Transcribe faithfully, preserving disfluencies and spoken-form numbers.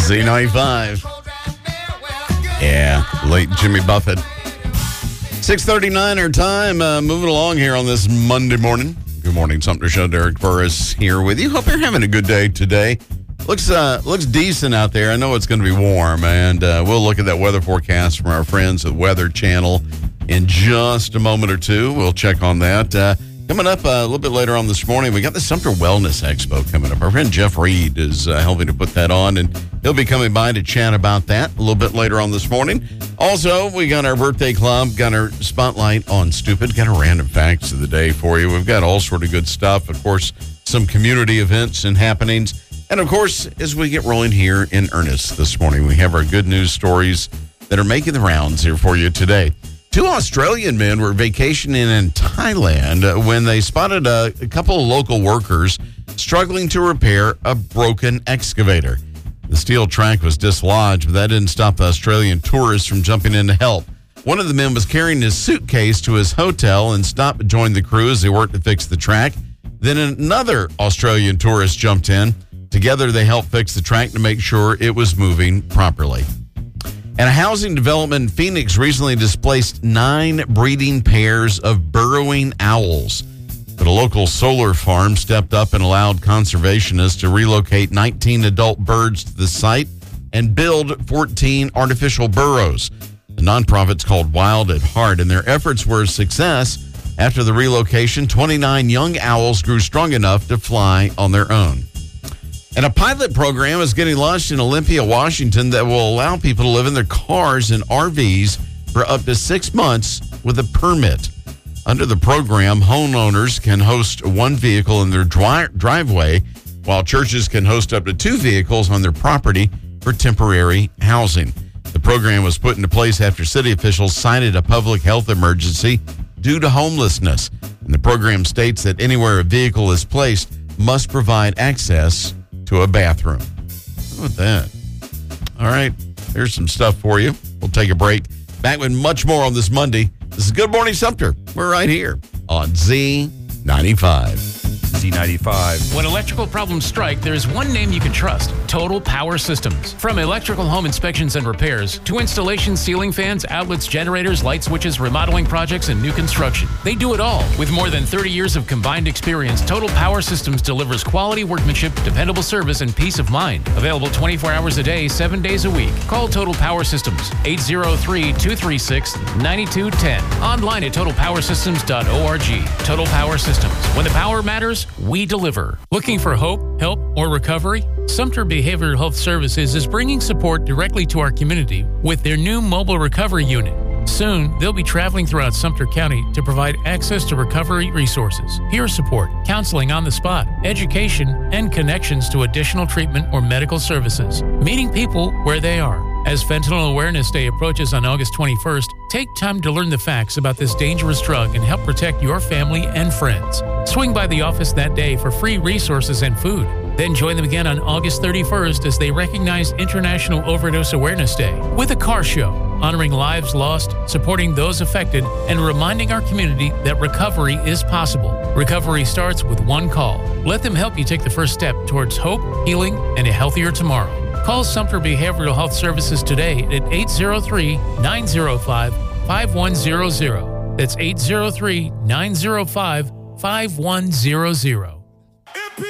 Z ninety-five. Yeah, late Jimmy Buffett. six thirty-nine our time. Uh, moving along here on this Monday morning. Good morning, Sumter Show. Derek Burris here with you. Hope you're having a good day today. Looks uh, looks decent out there. I know it's going to be warm, and uh, we'll look at that weather forecast from our friends at Weather Channel in just a moment or two. We'll check on that. Uh, coming up uh, a little bit later on this morning, we got the Sumter Wellness Expo coming up. Our friend Jeff Reed is uh, helping to put that on, and he'll be coming by to chat about that a little bit later on this morning. Also, we got our birthday club, got our spotlight on Stupid, got our random facts of the day for you. We've got all sort of good stuff. Of course, some community events and happenings. And, of course, as we get rolling here in earnest this morning, we have our good news stories that are making the rounds here for you today. Two Australian men were vacationing in Thailand when they spotted a, a couple of local workers struggling to repair a broken excavator. The steel track was dislodged, but that didn't stop the Australian tourists from jumping in to help. One of the men was carrying his suitcase to his hotel and stopped to join the crew as they worked to fix the track. Then another Australian tourist jumped in. Together, they helped fix the track to make sure it was moving properly. And a housing development in Phoenix recently displaced nine breeding pairs of burrowing owls. But a local solar farm stepped up and allowed conservationists to relocate nineteen adult birds to the site and build fourteen artificial burrows. The nonprofit's called Wild at Heart, and their efforts were a success. After the relocation, twenty-nine young owls grew strong enough to fly on their own. And a pilot program is getting launched in Olympia, Washington that will allow people to live in their cars and R Vs for up to six months with a permit. Under the program, homeowners can host one vehicle in their dri- driveway, while churches can host up to two vehicles on their property for temporary housing. The program was put into place after city officials cited a public health emergency due to homelessness. And the program states that anywhere a vehicle is placed must provide access to a bathroom. How about that? All right, here's some stuff for you. We'll take a break. Back with much more on this Monday. This is Good Morning Sumter. We're right here on Z ninety-five. Z ninety-five. When electrical problems strike, there's one name you can trust: Total Power Systems. From electrical home inspections and repairs to installation, ceiling fans, outlets, generators, light switches, remodeling projects, and new construction, they do it all. With more than thirty years of combined experience, Total Power Systems delivers quality workmanship, dependable service, and peace of mind. Available twenty-four hours a day, seven days a week. Call Total Power Systems, eight oh three, two three six, nine two one zero. Online at total power systems dot org. Total Power Systems. When the power matters, we deliver. Looking for hope, help, or recovery? Sumter Behavioral Health Services is bringing support directly to our community with their new mobile recovery unit. Soon, they'll be traveling throughout Sumter County to provide access to recovery resources, peer support, counseling on the spot, education, and connections to additional treatment or medical services, meeting people where they are. As Fentanyl Awareness Day approaches on August twenty-first, take time to learn the facts about this dangerous drug and help protect your family and friends. Swing by the office that day for free resources and food. Then join them again on August thirty-first as they recognize International Overdose Awareness Day with a car show, honoring lives lost, supporting those affected, and reminding our community that recovery is possible. Recovery starts with one call. Let them help you take the first step towards hope, healing, and a healthier tomorrow. Call Sumter Behavioral Health Services today at eight oh three, nine oh five, five one zero zero. That's eight oh three, nine oh five, five one zero zero.